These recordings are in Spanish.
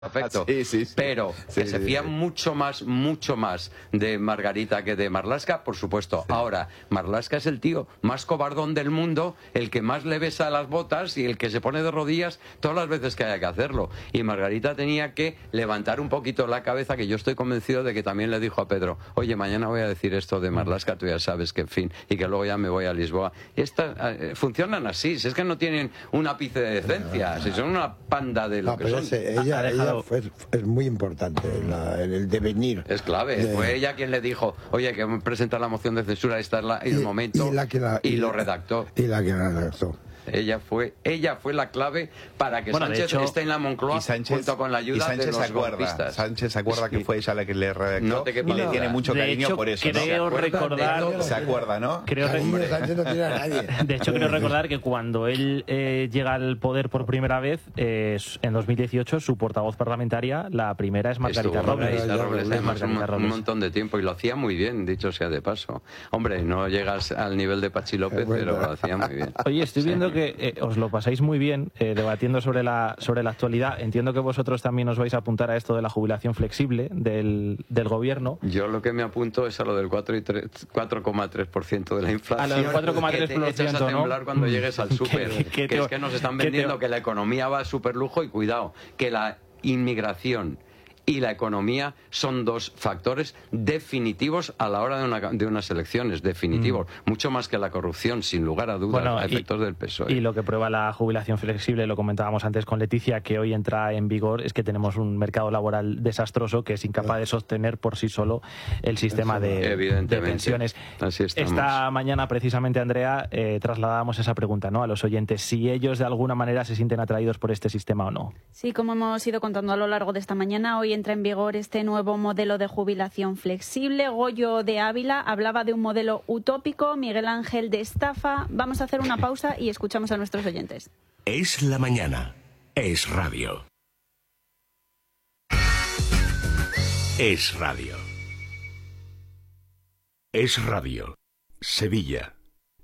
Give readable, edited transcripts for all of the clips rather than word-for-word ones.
Perfecto. Sí. Pero que se fía mucho más de Margarita que de Marlaska, por supuesto. Sí. Ahora, Marlaska es el tío más cobardón del mundo, el que más le besa las botas y el que se pone de rodillas todas las veces que haya que hacerlo. Y Margarita tenía que levantar un poquito la cabeza, que yo estoy convencido de que también le dijo a Pedro, oye, mañana voy a decir esto de Marlaska, tú ya sabes que en fin, y que luego ya me voy a Lisboa. Y estas funcionan así, si es que no tienen un ápice de decencia, si son una panda de lo que son. Ella es muy importante, el devenir. Es clave, fue ella quien le dijo, oye, que presenta la moción de censura, este es el momento, y lo redactó. Y la que la redactó. Ella fue la clave para que Sánchez esté en la Moncloa junto con la ayuda de los golpistas. Sánchez se acuerda que fue ella la que le redactó y le tiene mucho cariño por eso. Creo recordar... Se acuerda, ¿no? Sánchez no tiene a nadie. De hecho, creo recordar que cuando él llega al poder por primera vez, en 2018, su portavoz parlamentaria, la primera es Margarita Robles. Además, un montón de tiempo, y lo hacía muy bien, dicho sea de paso. Hombre, no llegas al nivel de Pachi López, pero lo hacía muy bien. Oye, estoy viendo que os lo pasáis muy bien debatiendo sobre la actualidad. Entiendo que vosotros también os vais a apuntar a esto de la jubilación flexible del gobierno. Yo lo que me apunto es a lo del 4,3% de la inflación. A lo del 4,3%, que te echas a temblar cuando llegues al súper. Que es que nos están vendiendo que la economía va a súper lujo, y cuidado, que la inmigración y la economía son dos factores definitivos a la hora de unas elecciones, definitivos, mucho más que la corrupción, sin lugar a dudas, a efectos del PSOE. Y lo que prueba la jubilación flexible, lo comentábamos antes con Leticia, que hoy entra en vigor, es que tenemos un mercado laboral desastroso que es incapaz de sostener por sí solo el sistema de pensiones. Así estamos. Esta mañana, precisamente, Andrea, trasladábamos esa pregunta, ¿no?, a los oyentes, si ellos de alguna manera se sienten atraídos por este sistema o no. Sí, como hemos ido contando a lo largo de esta mañana, hoy entra en vigor este nuevo modelo de jubilación flexible. Goyo de Ávila hablaba de un modelo utópico, Miguel Ángel de estafa. Vamos a hacer una pausa y escuchamos a nuestros oyentes. Es la mañana. Es radio. Es radio. Es radio. Sevilla.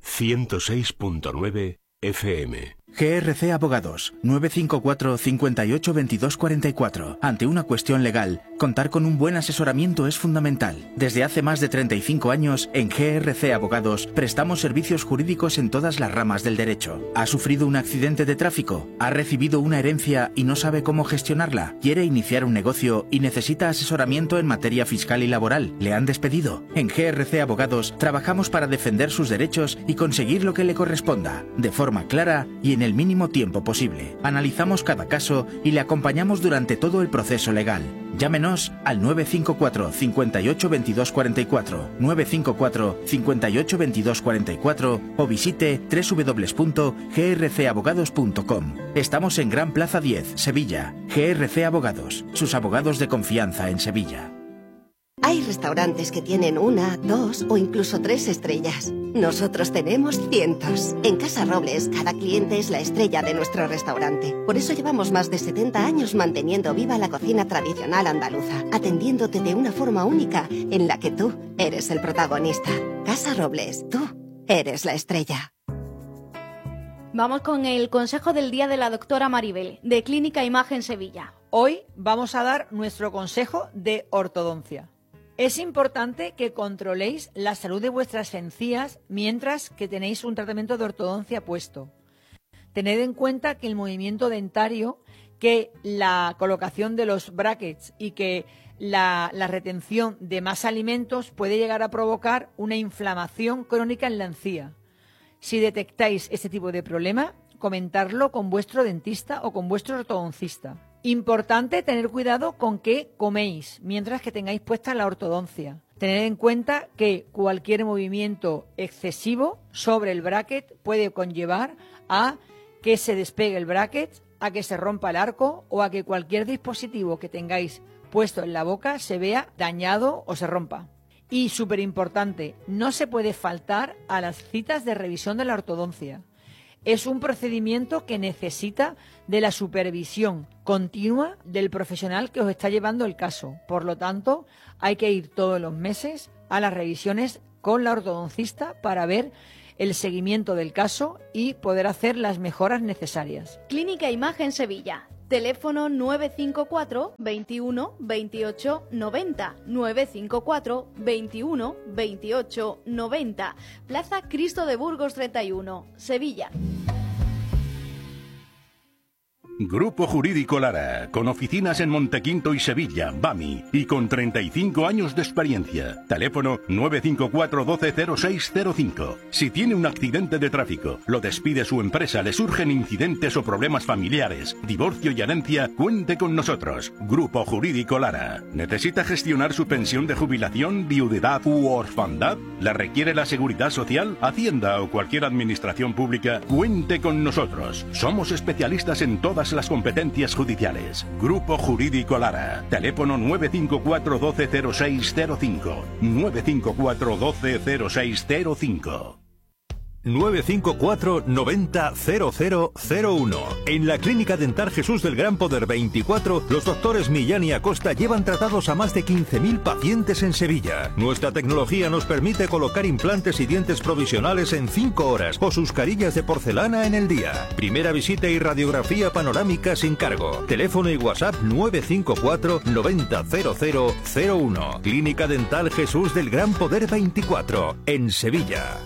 106.9 FM. GRC Abogados, 954 58 22 44. Ante una cuestión legal, contar con un buen asesoramiento es fundamental. Desde hace más de 35 años, en GRC Abogados, prestamos servicios jurídicos en todas las ramas del derecho. ¿Ha sufrido un accidente de tráfico? ¿Ha recibido una herencia y no sabe cómo gestionarla? ¿Quiere iniciar un negocio y necesita asesoramiento en materia fiscal y laboral? ¿Le han despedido? En GRC Abogados, trabajamos para defender sus derechos y conseguir lo que le corresponda, de forma clara y en el mínimo tiempo posible. Analizamos cada caso y le acompañamos durante todo el proceso legal. Llámenos al 954 58 22 44, 954 58 22 44 o visite www.grcabogados.com. Estamos en Gran Plaza 10, Sevilla. GRC Abogados, sus abogados de confianza en Sevilla. Hay restaurantes que tienen 1, 2 o incluso 3 estrellas. Nosotros tenemos cientos. En Casa Robles, cada cliente es la estrella de nuestro restaurante. Por eso llevamos más de 70 años manteniendo viva la cocina tradicional andaluza, atendiéndote de una forma única en la que tú eres el protagonista. Casa Robles, tú eres la estrella. Vamos con el consejo del día de la doctora Maribel, de Clínica Imagen Sevilla. Hoy vamos a dar nuestro consejo de ortodoncia. Es importante que controléis la salud de vuestras encías mientras que tenéis un tratamiento de ortodoncia puesto. Tened en cuenta que el movimiento dentario, que la colocación de los brackets y que la retención de más alimentos puede llegar a provocar una inflamación crónica en la encía. Si detectáis este tipo de problema, comentarlo con vuestro dentista o con vuestro ortodoncista. Importante tener cuidado con qué coméis mientras que tengáis puesta la ortodoncia. Tened en cuenta que cualquier movimiento excesivo sobre el bracket puede conllevar a que se despegue el bracket, a que se rompa el arco o a que cualquier dispositivo que tengáis puesto en la boca se vea dañado o se rompa. Y súper importante, no se puede faltar a las citas de revisión de la ortodoncia. Es un procedimiento que necesita de la supervisión continua del profesional que os está llevando el caso. Por lo tanto, hay que ir todos los meses a las revisiones con la ortodoncista para ver el seguimiento del caso y poder hacer las mejoras necesarias. Clínica Imagen Sevilla. Teléfono 954 21 28 90. 954 21 28 90. Plaza Cristo de Burgos 31, Sevilla. Grupo Jurídico Lara, con oficinas en Montequinto y Sevilla, BAMI, y con 35 años de experiencia. Teléfono 954 120605. Si tiene un accidente de tráfico, lo despide su empresa, le surgen incidentes o problemas familiares, divorcio y herencia, cuente con nosotros. Grupo Jurídico Lara. ¿Necesita gestionar su pensión de jubilación, viudedad u orfandad? ¿La requiere la Seguridad Social, Hacienda o cualquier administración pública? Cuente con nosotros. Somos especialistas en todas las competencias judiciales. Grupo Jurídico Lara. Teléfono 954 120605. 954 120605. 954 90 0001. En la Clínica Dental Jesús del Gran Poder 24, los doctores Millán y Acosta llevan tratados a más de 15.000 pacientes en Sevilla. Nuestra tecnología nos permite colocar implantes y dientes provisionales en 5 horas o sus carillas de porcelana en el día. Primera visita y radiografía panorámica sin cargo. Teléfono y WhatsApp 954 90 0001. Clínica Dental Jesús del Gran Poder 24, en Sevilla.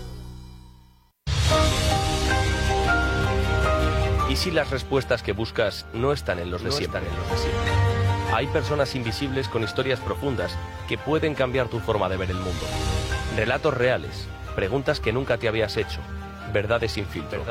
¿Y si las respuestas que buscas no están en los de siempre? Hay personas invisibles con historias profundas que pueden cambiar tu forma de ver el mundo. Relatos reales, preguntas que nunca te habías hecho, verdades sin filtro.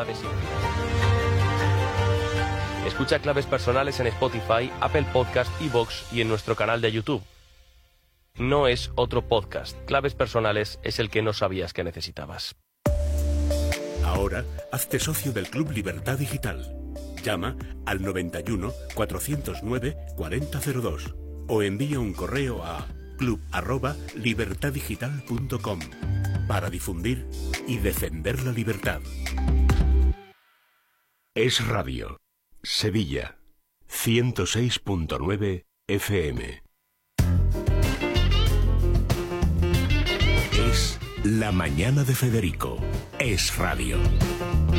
Escucha Claves Personales en Spotify, Apple Podcast, iVoox y en nuestro canal de YouTube. No es otro podcast. Claves Personales es el que no sabías que necesitabas. Ahora, hazte socio del Club Libertad Digital. Llama al 91 409 4002 o envía un correo a club@libertaddigital.com para difundir y defender la libertad. Es Radio. Sevilla. 106.9 FM. Es La Mañana de Federico. Es Radio.